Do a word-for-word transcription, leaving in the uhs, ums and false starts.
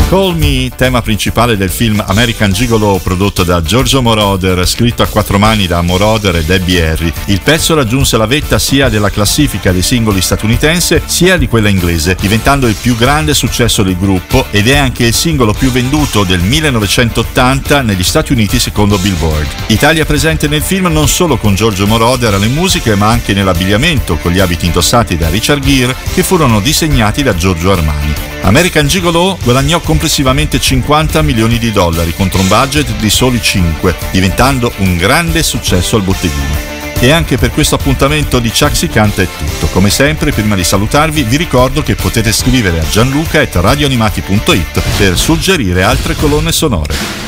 Call Me, tema principale del film American Gigolo prodotto da Giorgio Moroder, scritto a quattro mani da Moroder e Debbie Harry. Il pezzo raggiunse la vetta sia della classifica dei singoli statunitense sia di quella inglese, diventando il più grande successo del gruppo ed è anche il singolo più venduto del millenovecentottanta negli Stati Uniti secondo Billboard. Italia presente nel film non solo con Giorgio Moroder alle musiche ma anche nell'abbigliamento con gli abiti indossati da Richard Gere che furono disegnati da Giorgio Armani. American Gigolo guadagnò complessivamente cinquanta milioni di dollari contro un budget di soli cinque, diventando un grande successo al botteghino. E anche per questo appuntamento di Ciak si canta è tutto. Come sempre, prima di salutarvi, vi ricordo che potete scrivere a gianluca chiocciola radioanimati punto it per suggerire altre colonne sonore.